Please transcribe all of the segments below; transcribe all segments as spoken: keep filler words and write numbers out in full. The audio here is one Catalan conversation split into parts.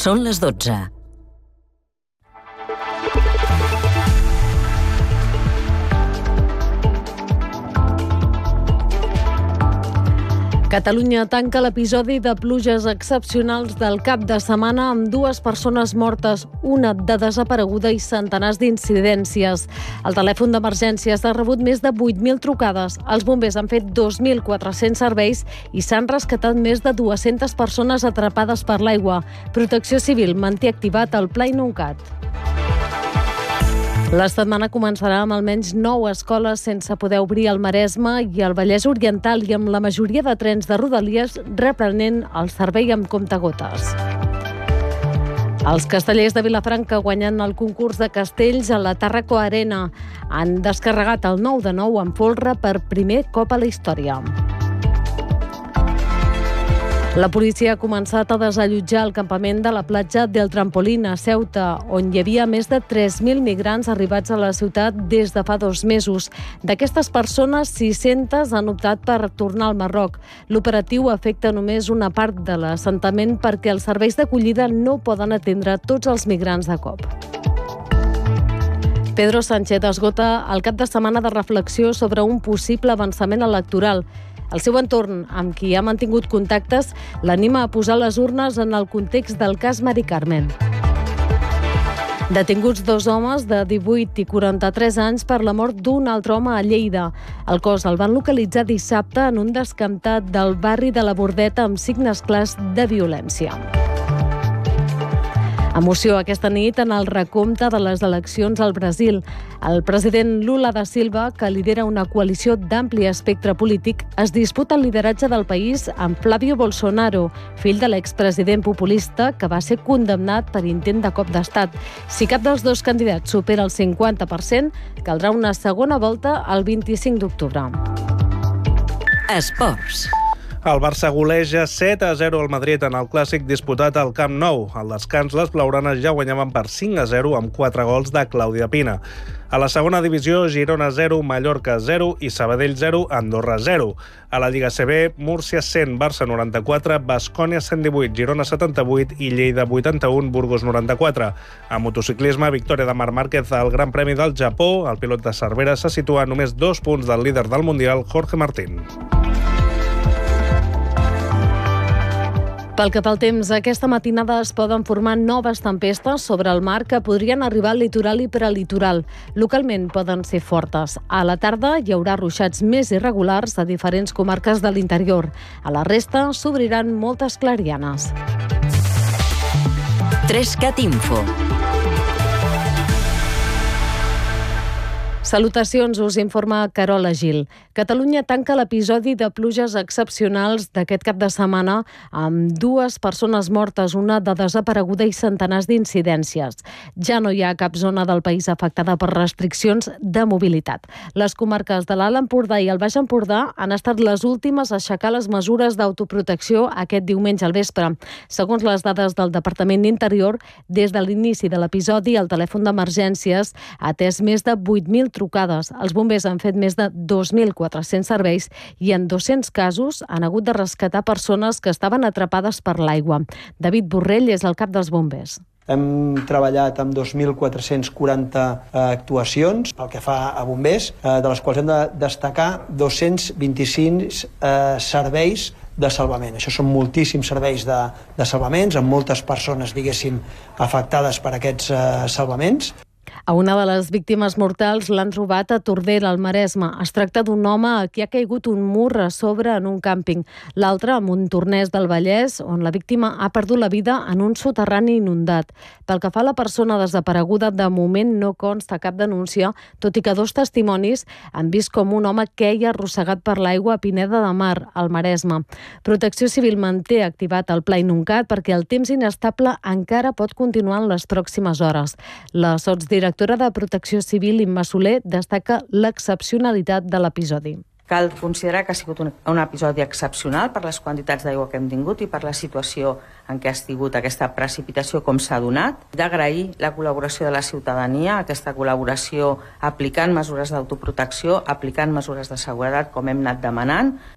Són les dotze. Catalunya tanca l'episodi de pluges excepcionals del cap de setmana amb dues persones mortes, una de desapareguda i centenars d'incidències. El telèfon d'emergències ha rebut més de vuit mil trucades. Els bombers han fet dos mil quatre-cents serveis i s'han rescatat més de dues-centes persones atrapades per l'aigua. Protecció Civil manté activat el Pla Inuncat. La setmana començarà amb almenys nou escoles sense poder obrir al Maresme i al Vallès Oriental i amb la majoria de trens de Rodalies reprenent el servei amb comptagotes. Els castellers de Vilafranca guanyant el concurs de castells a la Tàrraco Arena han descarregat el nou de nou amb folre per primer cop a la història. La policia ha començat a desallotjar el campament de la platja del Trampolín a Ceuta, on hi havia més de tres mil migrants arribats a la ciutat des de fa dos mesos. D'aquestes persones, sis-centes han optat per tornar al Marroc. L'operatiu afecta només una part de l'assentament perquè els serveis d'acollida no poden atendre tots els migrants de cop. Pedro Sánchez esgota el cap de setmana de reflexió sobre un possible avançament electoral. El seu entorn, amb qui ha mantingut contactes, l'anima a posar les urnes en el context del cas Mari Carmen. Detinguts dos homes de divuit i quaranta-tres anys per la mort d'un altre home a Lleida. El cos el van localitzar dissabte en un descamptat del barri de la Bordeta amb signes clars de violència. Emoció aquesta nit en el recompte de les eleccions al Brasil. El president Lula da Silva, que lidera una coalició d'ampli espectre polític, es disputa el lideratge del país amb Flávio Bolsonaro, fill de l'expresident populista que va ser condemnat per intent de cop d'estat. Si cap dels dos candidats supera el cinquanta per cent, caldrà una segona volta el vint-i-cinc d'octubre. Esports. El Barça goleja set a zero al Madrid en el clàssic disputat al Camp Nou. Al descans, les blaugranes ja guanyaven per cinc a zero amb quatre gols de Clàudia Pina. A la segona divisió, Girona zero, Mallorca zero i Sabadell zero, Andorra zero. A la Lliga C B, Múrcia cent, Barça noranta-quatre, Baskonia cent divuit, Girona setanta-vuit i Lleida vuitanta-un, Burgos noranta-quatre. A motociclisme, victòria de Marc Márquez al Gran Premi del Japó. El pilot de Cervera se situa a només dos punts del líder del Mundial, Jorge Martín. Pel que fa al temps, aquesta matinada es poden formar noves tempestes sobre el mar que podrien arribar al litoral i prelitoral. Localment poden ser fortes. A la tarda hi haurà ruixats més irregulars a diferents comarques de l'interior. A la resta s'obriran moltes clarianes. Trescat Info. Salutacions, us informa Carola Gil. Catalunya tanca l'episodi de pluges excepcionals d'aquest cap de setmana amb dues persones mortes, una de desapareguda i centenars d'incidències. Ja no hi ha cap zona del país afectada per restriccions de mobilitat. Les comarques de l'Alt Empordà i el Baix Empordà han estat les últimes a aixecar les mesures d'autoprotecció aquest diumenge al vespre. Segons les dades del Departament d'Interior, des de l'inici de l'episodi, el telèfon d'emergències ha atès més de vuit mil trucades. Els bombers han fet més de dos mil quatre-cents serveis i en dos-cents casos han hagut de rescatar persones que estaven atrapades per l'aigua. David Borrell és el cap dels bombers. Hem treballat amb dos mil quatre-cents quaranta actuacions pel que fa a bombers, de les quals hem de destacar dos-cents vint-i-cinc eh, serveis de salvament. Això són moltíssims serveis de, de salvaments, amb moltes persones, diguéssim, afectades per aquests eh, salvaments. A una de les víctimes mortals l'han trobat a Tordera, al Maresme. Es tracta d'un home a qui ha caigut un mur a sobre en un càmping. L'altre, a Montornès del Vallès, on la víctima ha perdut la vida en un soterrani inundat. Pel que fa a la persona desapareguda, de moment no consta cap denúncia, tot i que dos testimonis han vist com un home queia arrossegat per l'aigua a Pineda de Mar, al Maresme. Protecció Civil manté activat el Pla Inuncat perquè el temps inestable encara pot continuar en les pròximes hores. La sotsdirectora de Protecció Civil, Imma Soler, destaca l'excepcionalitat de l'episodi. Cal considerar que ha sigut un, un episodi excepcional per les quantitats d'aigua que hem tingut i per la situació en què ha sigut aquesta precipitació com s'ha donat. D'agrair la col·laboració de la ciutadania, aquesta col·laboració aplicant mesures d'autoprotecció, aplicant mesures de seguretat com hem anat demanant.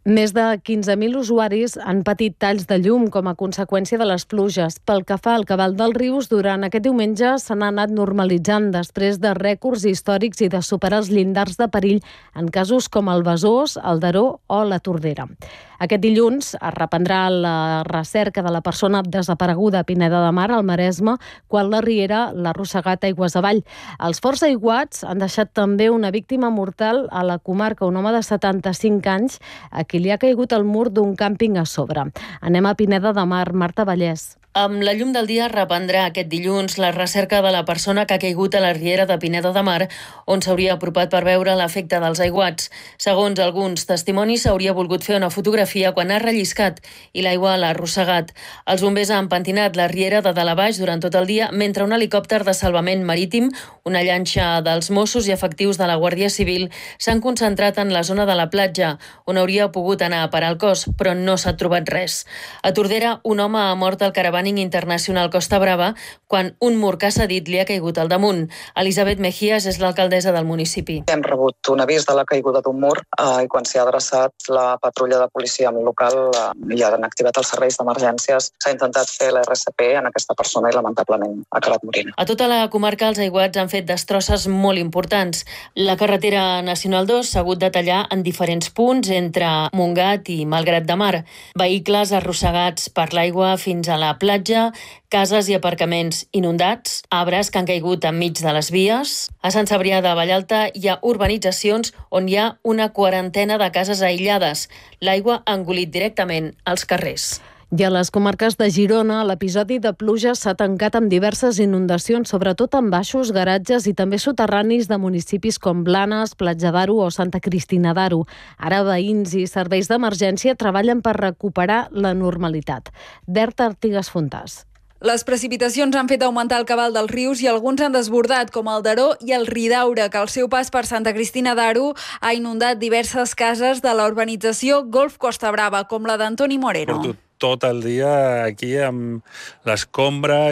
Més de quinze mil usuaris han patit talls de llum com a conseqüència de les pluges. Pel que fa al cabal dels rius, durant aquest diumenge s'han anat normalitzant després de rècords històrics i de superar els llindars de perill en casos com el Besòs, el Daró o la Tordera. Aquest dilluns es reprendrà la recerca de la persona desapareguda a Pineda de Mar, al Maresme, quan la riera l'ha arrossegat aigües avall. Els forts aiguats han deixat també una víctima mortal a la comarca, un home de setanta-cinc anys, a qui li ha caigut el mur d'un càmping a sobre. Anem a Pineda de Mar, Marta Vallès. Amb la llum del dia reprendrà aquest dilluns la recerca de la persona que ha caigut a la riera de Pineda de Mar, on s'hauria apropat per veure l'efecte dels aiguats. Segons alguns testimonis, s'hauria volgut fer una fotografia quan ha relliscat i l'aigua l'ha arrossegat. Els bombers han pentinat la riera de dalt a baix durant tot el dia, mentre un helicòpter de salvament marítim, una llanxa dels Mossos i efectius de la Guàrdia Civil s'han concentrat en la zona de la platja, on hauria pogut anar a parar el cos, però no s'ha trobat res. A Tordera, un home ha mort al caravaning internacional Costa Brava quan un mur que ha cedit li ha caigut al damunt. Elisabet Mejías és l'alcaldessa del municipi. Hem rebut un avís de la caiguda d'un mur eh, i quan s'hi ha adreçat la patrulla de policia local eh, i han activat els serveis d'emergències, s'ha intentat fer l'R S P en aquesta persona i lamentablement ha acabat morint. A tota la comarca els aiguats han fet destrosses molt importants. La carretera Nacional dos s'ha hagut de tallar en diferents punts entre Montgat i Malgrat de Mar. Vehicles arrossegats per l'aigua fins a la platja, cases i aparcaments inundats, arbres que han caigut enmig de les vies. A Sant Cebrià de Vallalta hi ha urbanitzacions on hi ha una quarantena de cases aïllades. L'aigua ha engolit directament als carrers. I a les comarques de Girona, l'episodi de pluja s'ha tancat amb diverses inundacions, sobretot en baixos, garatges i també soterranis de municipis com Blanes, Platja d'Aro o Santa Cristina d'Aro. Ara veïns i serveis d'emergència treballen per recuperar la normalitat. Berta Artigas Fontàs. Les precipitacions han fet augmentar el cabal dels rius i alguns han desbordat, com el Daró i el Ridaura, que al seu pas per Santa Cristina d'Aro ha inundat diverses cases de la urbanització Golf Costa Brava, com la d'Antoni Moreno. Tot el dia aquí amb l'escombra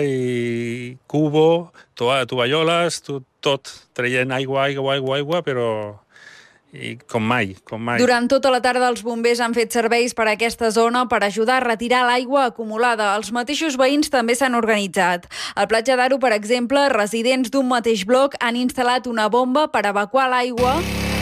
i cubo, tovalloles, tot, tot traient aigua, aigua, aigua, aigua, però i com mai, com mai. Durant tota la tarda els bombers han fet serveis per a aquesta zona per ajudar a retirar l'aigua acumulada. Els mateixos veïns també s'han organitzat. Al Platja d'Aro, per exemple, residents d'un mateix bloc han instal·lat una bomba per evacuar l'aigua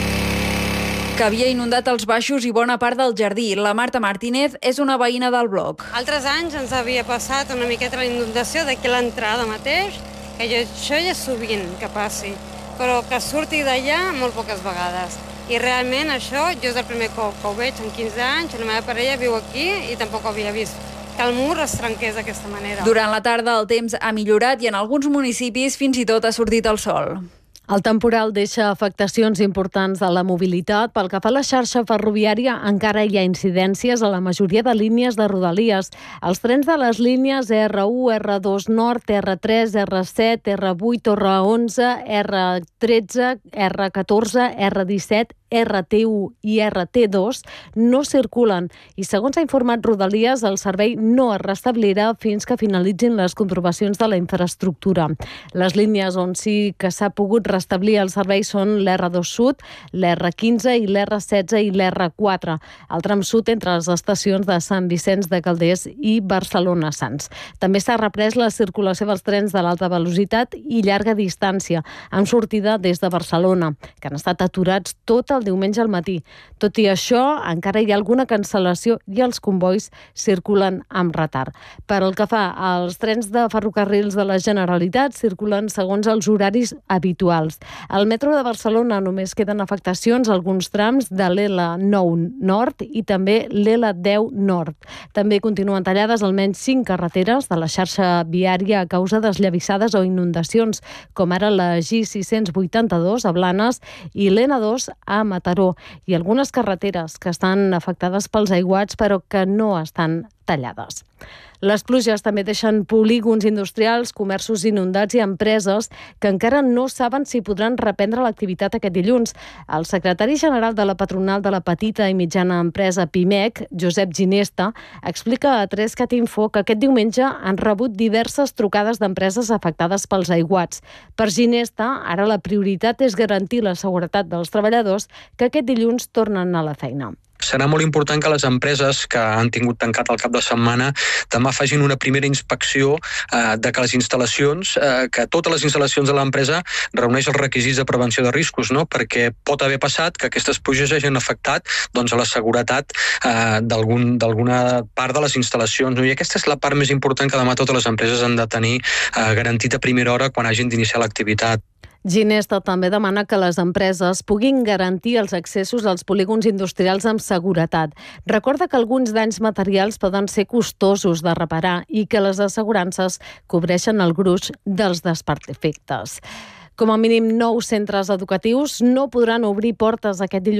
que havia inundat els baixos i bona part del jardí. La Marta Martínez és una veïna del bloc. Altres anys ens havia passat una miqueta la inundació d'aquí a l'entrada mateix, que jo, això ja és sovint que passi, però que surti d'allà molt poques vegades. I realment això, jo és el primer cop que ho veig en quinze anys, la meva parella viu aquí i tampoc havia vist que el mur es trenqués d'aquesta manera. Durant la tarda el temps ha millorat i en alguns municipis fins i tot ha sortit el sol. El temporal deixa afectacions importants a la mobilitat. Pel que fa a la xarxa ferroviària, encara hi ha incidències a la majoria de línies de Rodalies. Els trens de les línies R u, R dos Nord, R tres, R set, R vuit, R onze, R tretze, R catorze, R disset, R T u i R T dos no circulen i, segons ha informat Rodalies, el servei no es restablirà fins que finalitzin les comprovacions de la infraestructura. Les línies on sí que s'ha pogut restablir el servei són l'R dos Sud, l'R quinze i l'R setze i l'R quatre, el tram sud entre les estacions de Sant Vicenç de Calders i Barcelona-Sants. També s'ha reprès la circulació dels trens de l'alta velocitat i llarga distància, amb sortida des de Barcelona, que han estat aturats tot el diumenge al matí. Tot i això, encara hi ha alguna cancel·lació i els convois circulen amb retard. Per el que fa als trens de ferrocarrils de la Generalitat, circulen segons els horaris habituals. Al metro de Barcelona només queden afectacions a alguns trams de l'L nou Nord i també l'L deu Nord. També continuen tallades almenys cinc carreteres de la xarxa viària a causa d'esllavissades o inundacions, com ara la G sis cents vuitanta-dos a Blanes i l'N dos a Mataró, i algunes carreteres que estan afectades pels aiguats però que no estan tallades. Les pluges també deixen polígons industrials, comerços inundats i empreses que encara no saben si podran reprendre l'activitat aquest dilluns. El secretari general de la patronal de la petita i mitjana empresa Pimec, Josep Ginesta, explica a tres cat info que aquest diumenge han rebut diverses trucades d'empreses afectades pels aiguats. Per Ginesta, ara la prioritat és garantir la seguretat dels treballadors que aquest dilluns tornen a la feina. Serà molt important que les empreses que han tingut tancat el cap de setmana demà facin una primera inspecció eh, de que les instal·lacions, eh, que totes les instal·lacions de l'empresa reuneix els requisits de prevenció de riscos, no? Perquè pot haver passat que aquestes pluges hagin afectat doncs, a la seguretat eh, d'algun, d'alguna part de les instal·lacions. No? I aquesta és la part més important que demà totes les empreses han de tenir eh, garantit a primera hora quan hagin d'iniciar l'activitat. Ginesta també demana que les empreses puguin garantir els accessos als polígons industrials amb seguretat. Recorda que alguns danys materials poden ser costosos de reparar i que les assegurances cobreixen el gruix dels desperfectes. Com a mínim, nou centres educatius no podran obrir portes aquest dilluns